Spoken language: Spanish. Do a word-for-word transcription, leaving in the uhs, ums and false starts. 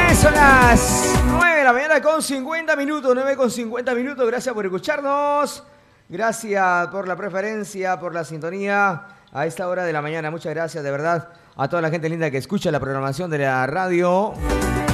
Son las nueve de la mañana con cincuenta minutos, nueve con cincuenta minutos. Gracias por escucharnos. Gracias por la preferencia, por la sintonía a esta hora de la mañana. Muchas gracias de verdad a toda la gente linda que escucha la programación de la radio.